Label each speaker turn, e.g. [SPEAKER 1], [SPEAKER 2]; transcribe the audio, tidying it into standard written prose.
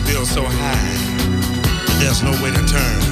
[SPEAKER 1] feel so high, there's no way to turn.